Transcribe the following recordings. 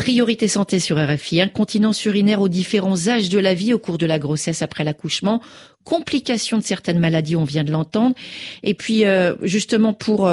Priorité santé sur RFI, incontinence urinaire aux différents âges de la vie au cours de la grossesse après l'accouchement, complications de certaines maladies, on vient de l'entendre. Et puis justement pour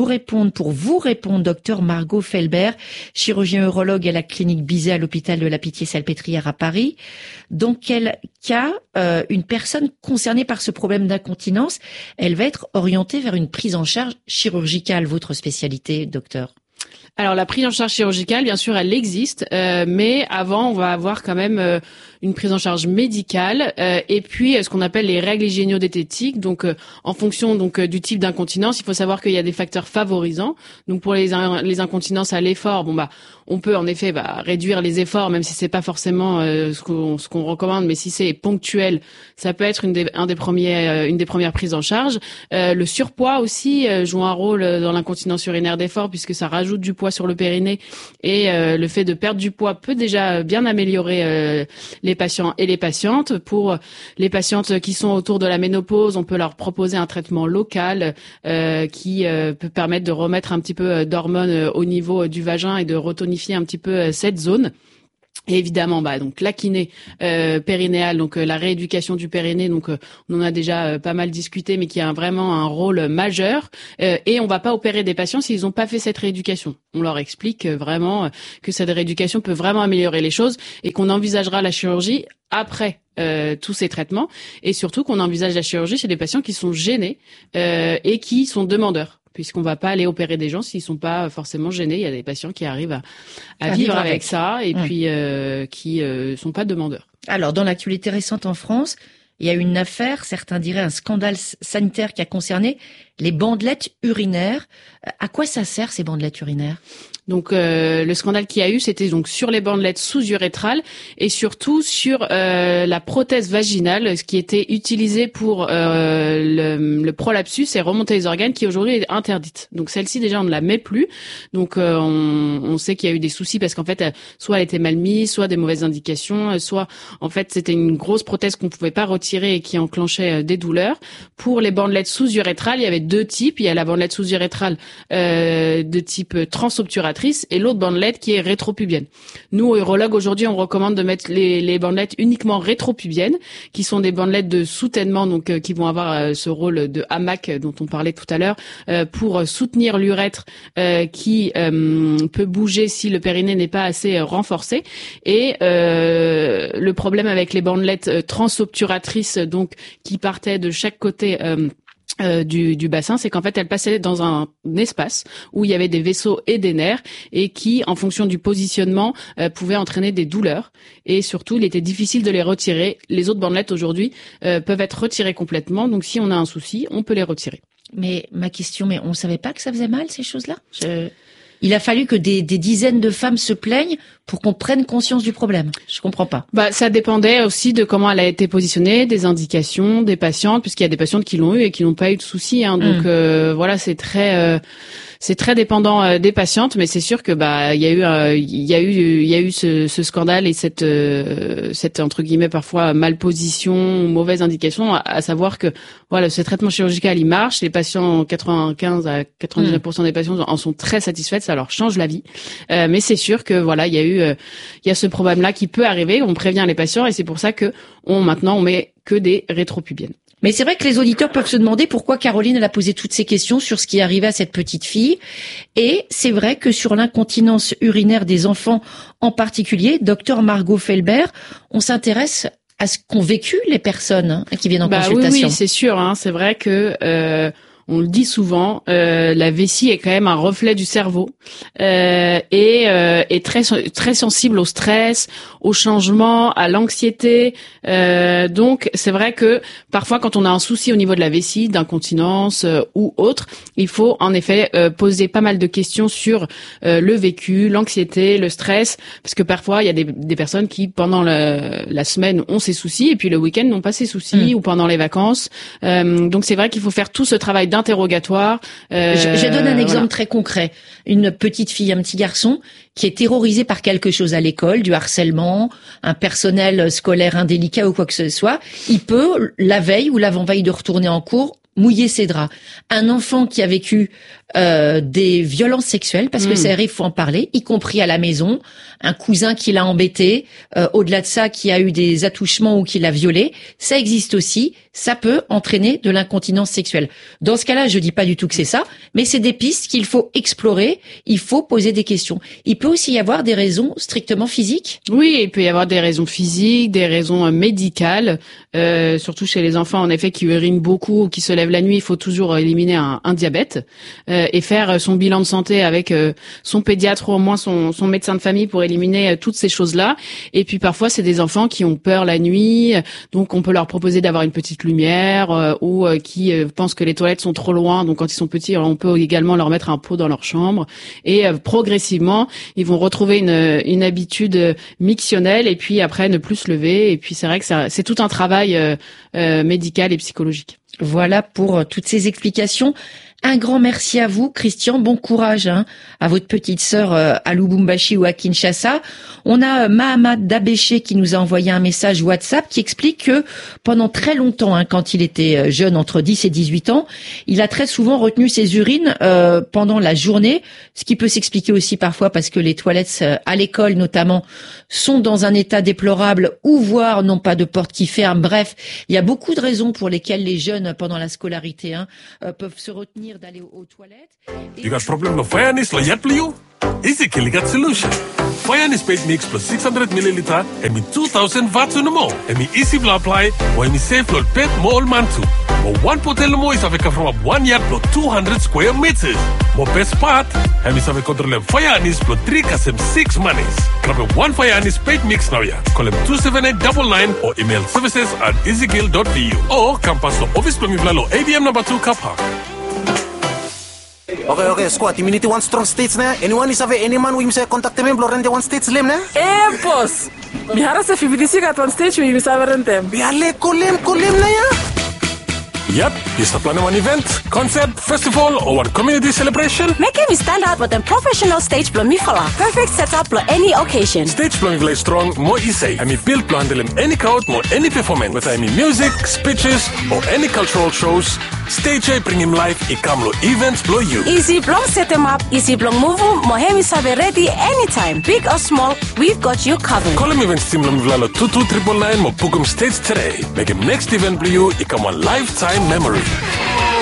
vous répondre, docteur Margot Felbert, chirurgien urologue à la clinique Bizet à l'hôpital de la Pitié-Salpêtrière à Paris. Dans quel cas une personne concernée par ce problème d'incontinence, elle va être orientée vers une prise en charge chirurgicale, votre spécialité, docteur? Alors la prise en charge chirurgicale, bien sûr, elle existe, mais avant, on va avoir quand même une prise en charge médicale et puis ce qu'on appelle les règles hygiéno-diététiques. Donc, en fonction du type d'incontinence, il faut savoir qu'il y a des facteurs favorisants. Donc, pour les incontinences à l'effort, on peut en effet réduire les efforts, même si c'est pas forcément ce qu'on recommande, mais si c'est ponctuel, ça peut être une des premières prises en charge. Le surpoids aussi joue un rôle dans l'incontinence urinaire d'effort puisque ça rajoute du poids sur le périnée et le fait de perdre du poids peut déjà bien améliorer les patients et les patientes. Pour les patientes qui sont autour de la ménopause, on peut leur proposer un traitement local qui peut permettre de remettre un petit peu d'hormones au niveau du vagin et de retonifier un petit peu cette zone. Et évidemment, donc la kiné périnéale, donc la rééducation du périnée, donc on en a déjà pas mal discuté, mais qui a vraiment un rôle majeur. Et on va pas opérer des patients s'ils n'ont pas fait cette rééducation. On leur explique vraiment que cette rééducation peut vraiment améliorer les choses et qu'on envisagera la chirurgie après tous ces traitements, et surtout qu'on envisage la chirurgie chez des patients qui sont gênés et qui sont demandeurs. Puisqu'on va pas aller opérer des gens s'ils sont pas forcément gênés. Il y a des patients qui arrivent à vivre avec ça et puis qui sont pas demandeurs. Alors, dans l'actualité récente en France, il y a une affaire, certains diraient un scandale sanitaire qui a concerné les bandelettes urinaires. À quoi ça sert ces bandelettes urinaires ? Donc le scandale qu'il y a eu, c'était donc sur les bandelettes sous-urétrales et surtout sur la prothèse vaginale, ce qui était utilisé pour le prolapsus et remonter les organes, qui aujourd'hui est interdite. Donc celle-ci déjà on ne la met plus. Donc on sait qu'il y a eu des soucis parce qu'en fait soit elle était mal mise, soit des mauvaises indications, soit en fait c'était une grosse prothèse qu'on pouvait pas retirer et qui enclenchait des douleurs. Pour les bandelettes sous-urétrales, il y avait deux types. Il y a la bandelette sous-urétrale de type transobturatrice et l'autre bandelette qui est rétropubienne. Nous, urologues, aujourd'hui, on recommande de mettre les bandelettes uniquement rétropubiennes, qui sont des bandelettes de soutènement, donc qui vont avoir ce rôle de hamac dont on parlait tout à l'heure, pour soutenir l'urètre qui peut bouger si le périnée n'est pas assez renforcé. Et le problème avec les bandelettes transobturatrices, donc qui partaient de chaque côté du bassin, c'est qu'en fait elle passait dans un espace où il y avait des vaisseaux et des nerfs et qui, en fonction du positionnement, pouvaient entraîner des douleurs, et surtout il était difficile de les retirer. Les autres bandelettes aujourd'hui peuvent être retirées complètement, donc si on a un souci, on peut les retirer. Mais ma question, on savait pas que ça faisait mal ces choses-là ? Il a fallu que des dizaines de femmes se plaignent pour qu'on prenne conscience du problème. Je comprends pas. Ça dépendait aussi de comment elle a été positionnée, des indications, des patientes, puisqu'il y a des patientes qui l'ont eu et qui n'ont pas eu de soucis. Donc voilà, c'est très dépendant des patientes, mais c'est sûr que il y a eu ce scandale et cette entre guillemets parfois malposition ou mauvaise indication, à savoir que voilà, ce traitement chirurgical il marche, les patients 95 à 99% des patients en sont très satisfaits, ça leur change la vie. Mais c'est sûr que voilà, il y a ce problème-là qui peut arriver, on prévient les patients et c'est pour ça que maintenant on met que des rétropubiennes. Mais c'est vrai que les auditeurs peuvent se demander pourquoi Caroline elle a posé toutes ces questions sur ce qui est arrivé à cette petite fille. Et c'est vrai que sur l'incontinence urinaire des enfants en particulier, docteur Margot Felbert, on s'intéresse à ce qu'ont vécu les personnes qui viennent en consultation. Oui, c'est sûr. C'est vrai que on le dit souvent, la vessie est quand même un reflet du cerveau et très sensible au stress, au changement, à l'anxiété. Donc c'est vrai que parfois quand on a un souci au niveau de la vessie, d'incontinence ou autre, il faut en effet poser pas mal de questions sur le vécu, l'anxiété, le stress, parce que parfois il y a des personnes qui pendant la semaine ont ces soucis et puis le week-end n'ont pas ces soucis ou pendant les vacances. Donc c'est vrai qu'il faut faire tout ce travail d'interrogatoire. Je donne un exemple très concret. Une petite fille, un petit garçon qui est terrorisé par quelque chose à l'école, du harcèlement, un personnel scolaire indélicat ou quoi que ce soit, il peut, la veille ou l'avant-veille de retourner en cours, mouiller ses draps. Un enfant qui a vécu des violences sexuelles, parce que ça arrive, faut en parler, y compris à la maison, un cousin qui l'a embêté, au-delà de ça, qui a eu des attouchements ou qui l'a violé, ça existe aussi, ça peut entraîner de l'incontinence sexuelle. Dans ce cas-là, je dis pas du tout que c'est ça, mais c'est des pistes qu'il faut explorer, il faut poser des questions. Il peut aussi y avoir des raisons strictement physiques. Oui, il peut y avoir des raisons physiques, des raisons médicales, surtout chez les enfants en effet qui urinent beaucoup ou qui se lèvent la nuit, il faut toujours éliminer un diabète et faire son bilan de santé avec son pédiatre ou au moins son médecin de famille pour éliminer toutes ces choses-là. Et puis parfois c'est des enfants qui ont peur la nuit, donc on peut leur proposer d'avoir une petite lumière ou qui pensent que les toilettes sont trop loin, donc quand ils sont petits on peut également leur mettre un pot dans leur chambre et progressivement ils vont retrouver une habitude mictionnelle et puis après ne plus se lever et puis c'est vrai que c'est tout un travail médical et psychologique. Voilà pour toutes ces explications. Un grand merci à vous, Christian. Bon courage à votre petite sœur à Lubumbashi ou à Kinshasa. On a Mahamad Dabéché qui nous a envoyé un message WhatsApp qui explique que pendant très longtemps, quand il était jeune, entre 10 et 18 ans, il a très souvent retenu ses urines pendant la journée, ce qui peut s'expliquer aussi parfois parce que les toilettes à l'école notamment sont dans un état déplorable ou voire n'ont pas de porte qui ferme. Bref, il y a beaucoup de raisons pour lesquelles les jeunes pendant la scolarité peuvent se retenir d'aller aux toilettes. You got problem of fairness lo yet you? Easy kill got solution. Fairness paid mix plus 600 milliliter and me 2000 watts no more. And me easy blow apply or me safe lo pet more man too. But one potel mo is avec from 1 yard plus 200 square meters. Mo best part, and is avec control Fairness plus 3 kasem 6 monies. Grab one Fairness paid mix now ya. Call him 27899 or email services@easykill.vu or campus lo office lo mi vlalo ABM number 2 car park. Okay, squad. Immunity one strong states na. Anyone is have any man we say contact them blow rende one states lem na. Boss. Bihara se fibidisi kat one stage we say rende. Biale kolem na ya. Yep, is the plan one event, concert, festival, or one community celebration? Make him stand out with a professional stage Blomifala. Perfect setup for any occasion. Stage Blomifala strong, more easy. I mean, build plan handle any crowd, more any performance. With any music, speeches, or any cultural shows, stage bring him live, ikamlo events blow you. Easy Blom set him up, easy Blom move him, Mohemi Sabe ready anytime. Big or small, we've got you covered. Call him events team Blomifala 22999 mo book him stage today. Make him next event blow you, ikam one lifetime memory.